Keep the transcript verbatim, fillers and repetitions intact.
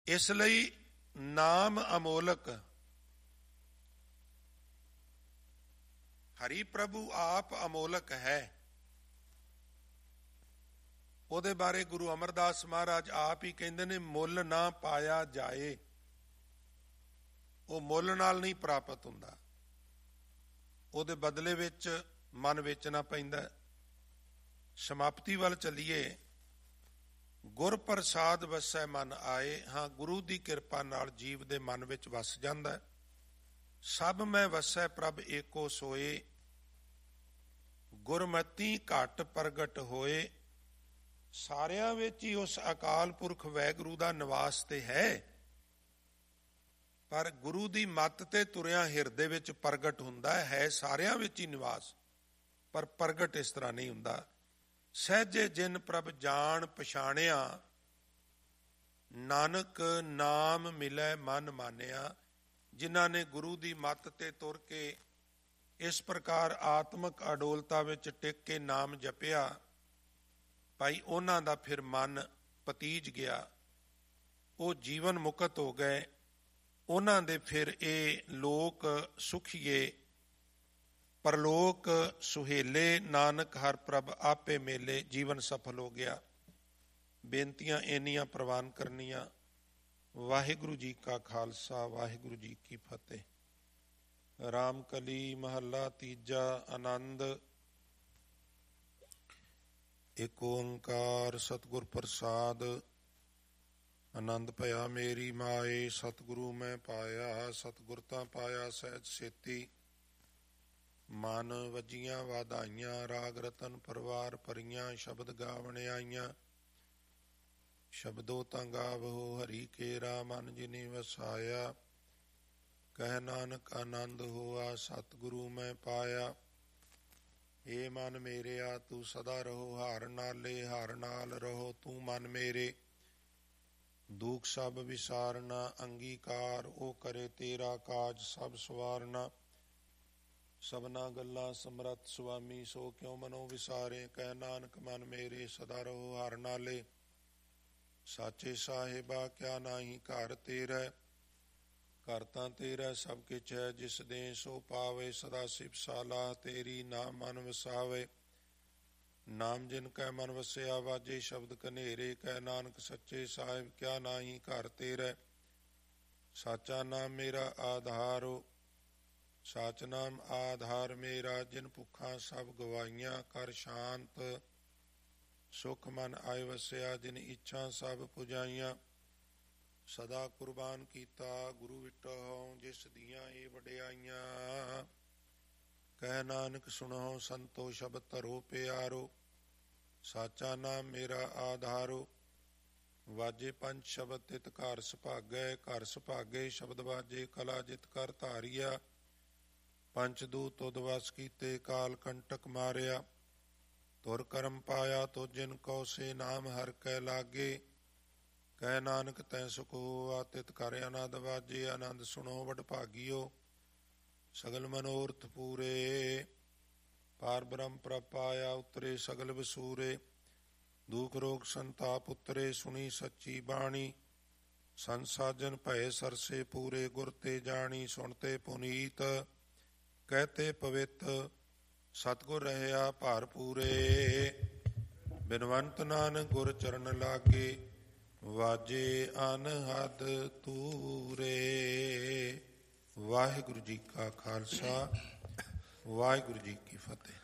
ਇਸ ਲਈ ਨਾਮ ਅਮੋਲਕ, ਹਰੀ ਪ੍ਰਭੂ ਆਪ ਅਮੋਲਕ ਹੈ। ਉਹਦੇ ਬਾਰੇ ਗੁਰੂ ਅਮਰਦਾਸ ਮਹਾਰਾਜ ਆਪ ਹੀ ਕਹਿੰਦੇ ਨੇ, ਮੁੱਲ ਨਾ ਪਾਇਆ ਜਾਏ। ਉਹ ਮੁੱਲ ਨਾਲ ਨਹੀਂ ਪ੍ਰਾਪਤ ਹੁੰਦਾ, ਉਹਦੇ ਬਦਲੇ ਵਿੱਚ ਮਨ ਵੇਚਣਾ ਪੈਂਦਾ। ਸਮਾਪਤੀ ਵੱਲ ਚੱਲੀਏ। ਗੁਰ ਪ੍ਰਸਾਦ ਵਸੈ ਮਨ ਆਏ। ਹਾਂ, ਗੁਰੂ ਦੀ ਕਿਰਪਾ ਨਾਲ ਜੀਵ ਦੇ ਮਨ ਵਿੱਚ ਵਸ ਜਾਂਦਾ। ਸਭ ਮੈਂ ਵਸੈ ਪ੍ਰਭ ਏਕੋ ਸੋਏ, ਗੁਰਮਤੀ ਘਟ ਪ੍ਰਗਟ ਹੋਏ। ਸਾਰਿਆਂ ਵਿੱਚ ਹੀ ਉਸ ਅਕਾਲ ਪੁਰਖ ਵਾਹਿਗੁਰੂ ਦਾ ਨਿਵਾਸ ਤੇ ਹੈ, ਪਰ ਗੁਰੂ ਦੀ ਮੱਤ ਤੇ ਤੁਰਿਆ ਹਿਰਦੇ ਵਿੱਚ ਪ੍ਰਗਟ ਹੁੰਦਾ ਹੈ। ਸਾਰਿਆਂ ਵਿੱਚ ਹੀ ਨਿਵਾਸ, ਪਰ ਪ੍ਰਗਟ ਇਸ ਤਰ੍ਹਾਂ ਨਹੀਂ ਹੁੰਦਾ। ਸਹਿਜੇ ਜਿਨ ਪ੍ਰਭ ਜਾਣ ਪਛਾਣਿਆ, ਨਾਨਕ ਨਾਮ ਮਿਲੈ ਮਨ ਮਾਨਿਆ। ਜਿਨ੍ਹਾਂ ਨੇ ਗੁਰੂ ਦੀ ਮੱਤ ਤੇ ਤੁਰ ਕੇ ਇਸ ਪ੍ਰਕਾਰ ਆਤਮਿਕ ਅਡੋਲਤਾ ਵਿੱਚ ਟਿਕ ਕੇ ਨਾਮ ਜਪਿਆ, ਭਾਈ ਉਹਨਾਂ ਦਾ ਫਿਰ ਮਨ ਪਤੀਜ ਗਿਆ, ਉਹ ਜੀਵਨ ਮੁਕਤ ਹੋ ਗਏ। ਉਹਨਾਂ ਦੇ ਫਿਰ ਇਹ ਲੋਕ ਸੁਖੀਏ, ਪਰਲੋਕ ਸੁਹੇਲੇ। ਨਾਨਕ ਹਰ ਪ੍ਰਭ ਆਪੇ ਮੇਲੇ, ਜੀਵਨ ਸਫਲ ਹੋ ਗਿਆ। ਬੇਨਤੀਆਂ ਇੰਨੀਆਂ ਪ੍ਰਵਾਨ ਕਰਨੀਆਂ। ਵਾਹਿਗੁਰੂ ਜੀ ਕਾ ਖਾਲਸਾ, ਵਾਹਿਗੁਰੂ ਜੀ ਕੀ ਫਤਿਹ। ਰਾਮ ਕਲੀ ਮਹੱਲਾ ਤੀਜਾ। ਆਨੰਦ। ਏਕ ਓੰਕਾਰ ਸਤਿਗੁਰ ਪ੍ਰਸਾਦ। ਆਨੰਦ ਭਇਆ ਮੇਰੀ ਮਾਏ, ਸਤਿਗੁਰੂ ਮੈਂ ਪਾਇਆ। ਸਤਿਗੁਰ ਤਾਂ ਪਾਇਆ ਸਹਿਜ ਸੇਤੀ, ਮਨ ਵੱਜੀਆਂ ਵਾਧਾਈਆਂ। ਰਾਗ ਰਤਨ ਪਰਵਾਰ ਭਰੀਆਂ, ਸ਼ਬਦ ਗਾਵਣ ਆਈਆਂ। ਸ਼ਬਦੋ ਤਾਂ ਗਾਵੋ ਹਰੀ ਕੇਰਾ, ਮਨ ਜਿਨੀ ਵਸਾਇਆ। ਕਹਿ ਨਾਨਕ ਆਨੰਦ ਹੋਆ, ਸਤਿਗੁਰੂ ਮੈਂ ਪਾਇਆ। ਏ ਮਨ ਮੇਰਿਆ ਤੂੰ ਸਦਾ ਰਹੋ, ਹਾਰ ਨਾਲੇ ਹਾਰ ਨਾਲ ਰਹੋ ਤੂੰ ਮਨ ਮੇਰੇ। ਦੁਖ ਸਭ ਵਿਸਾਰਨਾ ਅੰਗੀਕਾਰ, ਉਹ ਕਰੇ ਤੇਰਾ ਕਾਜ ਸਭ ਸਵਾਰਨਾ। ਸਭਨਾ ਗੱਲਾਂ ਸਮਰੱਥ ਸੁਆਮੀ, ਸੋ ਕਿਉ ਮਨੋ ਵਿਸਾਰੇ। ਕਹਿ ਨਾਨਕ ਮਨ ਮੇਰੇ ਸਦਾ ਰਹੋ ਹਾਰ ਨਾਲੇ। ਸਾਚੇ ਸਾਹਿਬਾ ਕਿਆ ਨਾਹੀ ਘਰ ਤੇਰਾ, ਘਰ ਤਾਂ ਤੇਰਾ ਸਭ ਕਿਛ ਹੈ। ਜਿਸ ਦੇ ਸੋ ਪਾਵੇ, ਸਦਾ ਸਿਫਤ ਸਲਾਹ ਤੇਰੀ ਨਾਮ ਮਨ ਵਸਾਵੇ। ਨਾਮ ਜਿਨ ਕੈ ਮਨ ਵਸਿਆ, ਵਾਜੇ ਸ਼ਬਦ ਕਨੇਰੇ। ਕਹਿ ਨਾਨਕ ਸੱਚੇ ਸਾਹਿਬ ਕਿਆ ਨਾਹੀ ਘਰ ਤੇਰਾ। ਸਾਚਾ ਨਾਮ ਮੇਰਾ ਆਧਾਰੋ, ਸਾਚ ਨਾਮ ਆਧਾਰ ਮੇਰਾ। ਜਿਨ ਭੁੱਖਾਂ ਸਭ ਗਵਾਈਆਂ, ਕਰ ਸ਼ਾਂਤ ਸੁਖ ਮਨ ਆਏ ਵਸਿਆ। ਜਿਨ ਇੱਛਾ ਸਭ ਪੁਜਾਈਆਂ, ਸਦਾ ਕੁਰਬਾਨ ਕੀਤਾ ਗੁਰੂ ਵਿਟੋ। ਜਿਸ ਦੀਆਂ ਇਹ ਵਡਿਆਈਆਂ, ਕਹਿ ਨਾਨਕ ਸੁਣੋ ਸੰਤੋ ਸ਼ਬਦ ਧਰੋ ਪਿਆਰੋ। ਸਾਚਾ ਨਾਮ ਮੇਰਾ ਆਧਾਰੋ, ਵਾਜੇ ਪੰਜ ਸ਼ਬਦ ਤਿਤ ਘਰ ਸੁਭਾਗੈ। ਘਰ ਸੁਭਾਗੇ ਸ਼ਬਦ ਵਾਜੇ, ਕਲਾ ਜਿਤ ਕਰ ਧਾਰੀਆ। ਪੰਚ ਦੂਤ ਤੁਧ ਵਸ ਕੀਤੇ, ਕਾਲ ਕੰਟਕ ਮਾਰਿਆ। ਤੁਰ ਕਰਮ ਪਾਇਆ ਤੋ ਜਿਨ ਕਉ, ਸੇ ਨਾਮ ਹਰਿ ਕੈ ਲਾਗੇ। ਕਹਿ ਨਾਨਕ ਤੈ ਸੁਖ ਹੋਆ, ਤਿਤ ਕਰ ਆਨੰਦ ਵਾਜੇ। ਆਨੰਦ ਸੁਣੋ ਵਡ ਭਾਗੀਓ, ਸਗਲ ਮਨੋਰਥ ਪੂਰੇ। ਪਾਰ ਬ੍ਰਹਮ ਪ੍ਰਭ ਪਾਇਆ, ਉਤਰੇ ਸਗਲ ਵਸੂਰੇ। ਦੁਖ ਰੋਗ ਸੰਤਾਪ ਉਤਰੇ, ਸੁਣੀ ਸੱਚੀ ਬਾਣੀ। ਸੰਤ ਸਾਜਨ ਭਏ ਸਰਸੇ ਪੂਰੇ, ਗੁਰ ਤੇ ਜਾਣੀ। ਸੁਣਤੇ ਪੁਨੀਤ ਕਹਤੇ ਪਵਿੱਤ, ਸਤਿਗੁਰ ਰਹਿਆ ਭਾਰ ਪੂਰੇ। ਬਿਨਵੰਤ ਨਾਨਕ ਗੁਰ ਚਰਨ ਲਾਗੇ, ਵਾਜੇ ਅਨਹਦ ਤੂਰੇ। ਵਾਹਿਗੁਰੂ ਜੀ ਕਾ ਖਾਲਸਾ, ਵਾਹਿਗੁਰੂ ਜੀ ਕੀ ਫਤਿਹ।